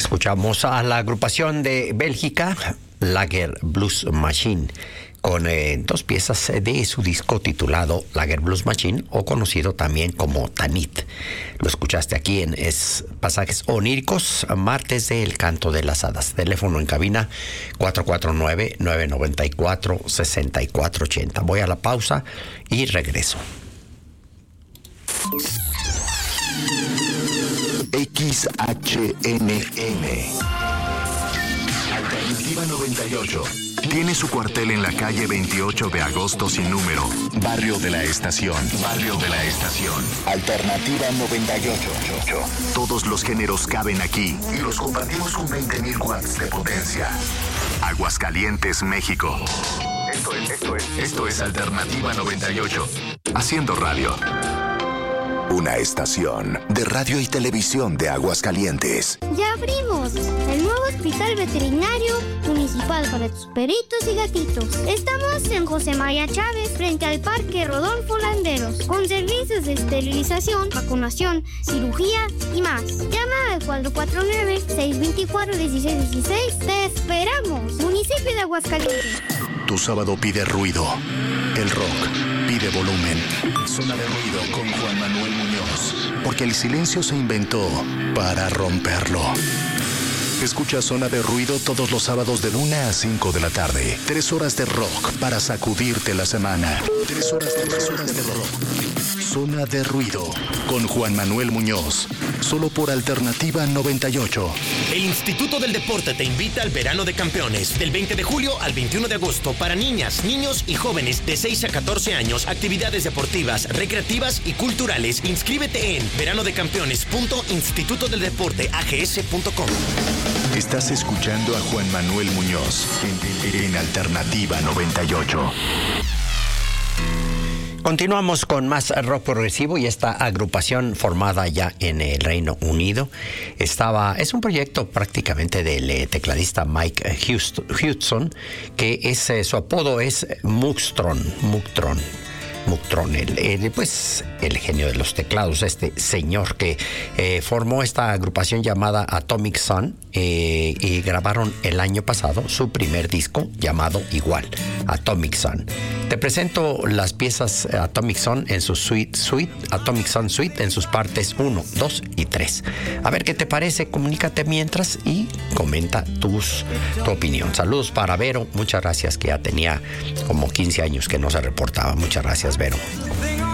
Escuchamos a la agrupación de Bélgica, Lager Blues Machine, con dos piezas de su disco titulado Lager Blues Machine, o conocido también como Tanit. Lo escuchaste aquí en Pasajes Oníricos, martes del Canto de las Hadas. Teléfono en cabina 449-994-6480. Voy a la pausa y regreso. XHNN Alternativa 98 tiene su cuartel en la calle 28 de agosto sin número, Barrio de la Estación. Barrio de la Estación. Alternativa 98. Todos los géneros caben aquí y los compartimos con 20,000 watts de potencia. Aguascalientes, México. Esto es Alternativa 98. Haciendo radio. Una estación de radio y televisión de Aguascalientes. ¡Ya abrimos! El nuevo Hospital Veterinario Municipal para tus perritos y gatitos. Estamos en José María Chávez, frente al Parque Rodolfo Landeros, con servicios de esterilización, vacunación, cirugía y más. Llama al 449-624-1616. ¡Te esperamos! Municipio de Aguascalientes. Tu sábado pide ruido. El rock pide volumen. Zona de ruido con Juan Manuel Muñoz. Porque el silencio se inventó para romperlo. Escucha Zona de Ruido todos los sábados de 1 a 5 de la tarde. 3 horas de rock para sacudirte la semana. 3 horas de rock. Zona de Ruido con Juan Manuel Muñoz. Solo por Alternativa 98. El Instituto del Deporte te invita al Verano de Campeones, del 20 de julio al 21 de agosto, para niñas, niños y jóvenes de 6 a 14 años, actividades deportivas, recreativas y culturales. Inscríbete en veranodeCampeones.institutodeldeporteags.com. Estás escuchando a Juan Manuel Muñoz en Alternativa 98. Continuamos con más rock progresivo, y esta agrupación formada ya en el Reino Unido es un proyecto prácticamente del tecladista Mike Hudson, que su apodo es Muktron, el genio de los teclados, este señor que formó esta agrupación llamada Atomic Sun, y grabaron el año pasado su primer disco llamado igual, Atomic Sun. Te presento las piezas Atomic Sun en su Atomic Sun Suite, en sus partes 1, 2 y 3. A ver qué te parece, comunícate mientras y comenta tu opinión. Saludos para Vero, muchas gracias, que ya tenía como 15 años que no se reportaba. Muchas gracias, Vero.